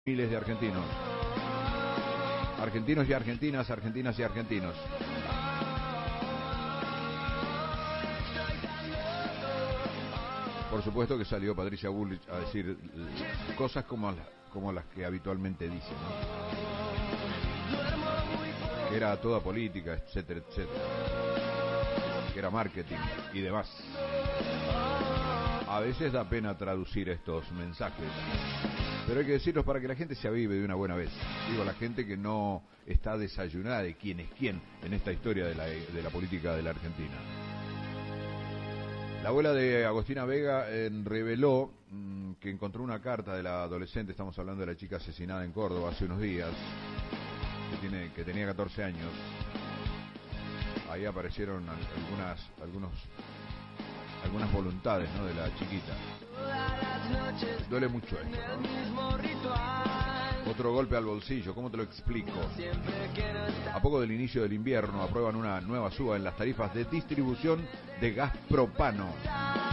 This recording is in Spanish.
miles de argentinos. Argentinos y argentinas, argentinas y argentinos. Por supuesto que salió Patricia Bullrich a decir cosas como las que habitualmente dice, ¿no? Que era toda política, etcétera, etcétera. Que era marketing y demás. A veces da pena traducir estos mensajes, pero hay que decirlos para que la gente se avive de una buena vez. Digo, la gente que no está desayunada de quién es quién en esta historia de la política de la Argentina. La abuela de Agostina Vega reveló que encontró una carta de la adolescente, estamos hablando de la chica asesinada en Córdoba hace unos días, que tenía 14 años. Ahí aparecieron algunas voluntades, ¿no?, de la chiquita. Duele mucho esto, ¿no? Otro golpe al bolsillo, ¿cómo te lo explico? A poco del inicio del invierno aprueban una nueva suba en las tarifas de distribución de gas propano.